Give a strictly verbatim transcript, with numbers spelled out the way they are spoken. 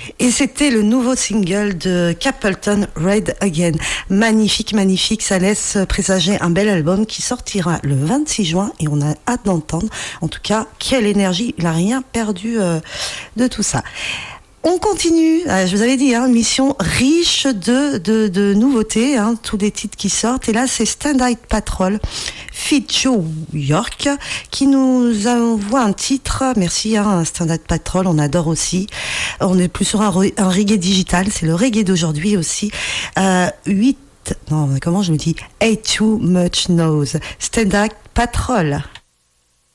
Et c'était le nouveau single de Capleton, Red Again. Magnifique, magnifique. Ça laisse présager un bel album qui sortira le vingt-six juin et on a hâte d'entendre. En tout cas, quelle énergie. Il n'a rien perdu euh, de tout ça. On continue, je vous avais dit, hein, mission riche de, de, de nouveautés, hein, tous les titres qui sortent. Et là, c'est Standard Patrol, feat. Joe York, qui nous envoie un titre. Merci, hein, Standard Patrol, on adore aussi. On est plus sur un, un reggae digital, c'est le reggae d'aujourd'hui aussi. Euh, huit, non, comment je me dis? Ain't Too Much Knows. Standard Patrol.